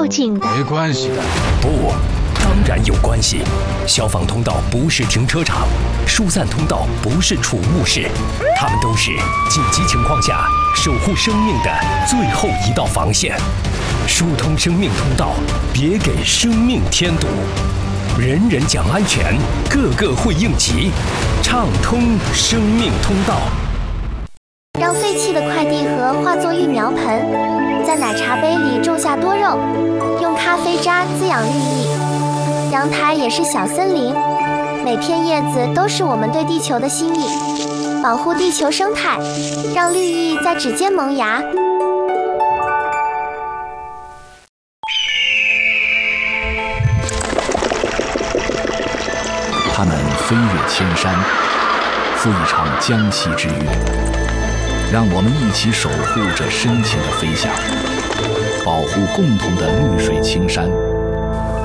要紧的。 没关系的。 不，当然有关系。消防通道不是停车场，疏散通道不是储物室，它们都是紧急情况下守护生命的最后一道防线。疏通生命通道，别给生命添堵。人人讲安全，个个会应急，畅通生命通道。 让废弃的快递盒化作育苗盆，在奶茶杯里种下多肉，用咖啡渣滋养绿意。阳台也是小森林，每片叶子都是我们对地球的心意。保护地球生态，让绿意在指尖萌芽。 他们飞越千山，赴一场江西之约。让我们一起守护这深情的飞翔，保护共同的绿水青山，